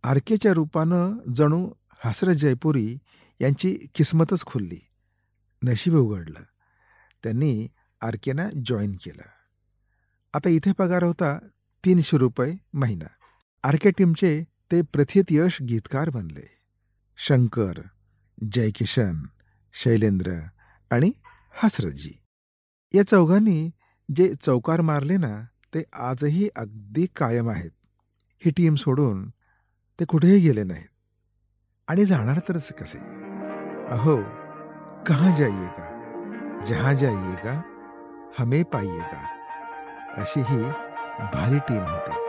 आर.केच्या रूपानं जणू हसरत जयपुरी यांची किस्मतच खुलली. नशीब उघडलं. त्यांनी आर.केना जॉइन केलं. आता इथे पगार होता ₹300 महिना. आर.के टीमचे ते प्रथितयश गीतकार बनले. शंकर, जयकिशन, शैलेंद्र आणि हसरतजी या चौघांनी जे चौकार मारले ना, ते आजही अगदी कायम आहेत. ही टीम सोडून ते कुठेही गेले नाहीत आणि जाणार तरच कसे? अहो, कहाँ जाइएगा, जहाँ जाइएगा, हमें पाइएगा, अशी ही भारी टीम होती.